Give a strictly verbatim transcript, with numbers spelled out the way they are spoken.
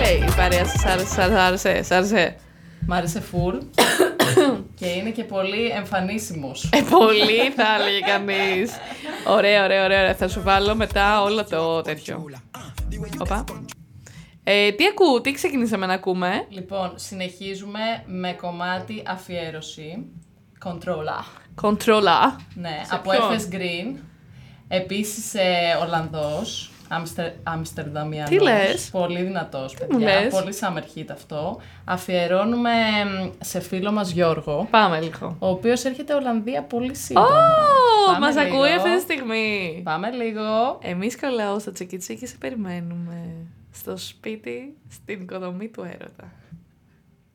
λέει η παρέα σας, άρεσε, άρεσε, σ' άρεσε. Μ' άρεσε full και είναι και πολύ εμφανίσιμος. Ε, πολύ θα έλεγε κανείς. Ωραία, ωραία, ωραία. Θα σου βάλω μετά όλο το τέτοιο. Οπα. Ε, τι ακού, τι ξεκινήσαμε να ακούμε. Λοιπόν, συνεχίζουμε με κομμάτι αφιέρωση. Controlla. Controlla. Ναι, σε από ποιον? εφ ες Green. Επίσης ε, Ολλανδός. Άμστερ, Άμστερνταμιανός. Τι λες? Πολύ δυνατός, μου παιδιά. λες? Πολύ summer hit αυτό. Αφιερώνουμε σε φίλο μας Γιώργο, Πάμε λίγο. ο οποίος έρχεται Ολλανδία πολύ σύντομα. Ω, Πάμε μας λίγο. ακούει αυτή τη στιγμή. Πάμε λίγο. Εμείς καλά, στο τσεκίτσι και σε περιμένουμε. Στο σπίτι, στην οικοδομή του έρωτα.